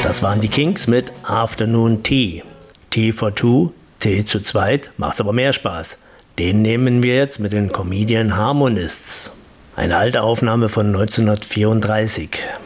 Das waren die Kinks mit Afternoon Tea. Tea for two, Tee zu zweit, macht aber mehr Spaß. Den nehmen wir jetzt mit den Comedian Harmonists. Eine alte Aufnahme von 1934.